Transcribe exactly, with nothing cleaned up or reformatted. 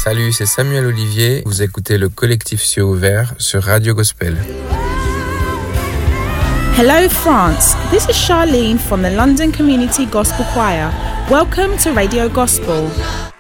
Salut, c'est Samuel Olivier. Vous écoutez le collectif Cieux Ouverts sur Radio Gospel. Hello France, this is Charlene from the London Community Gospel Choir. Welcome to Radio Gospel.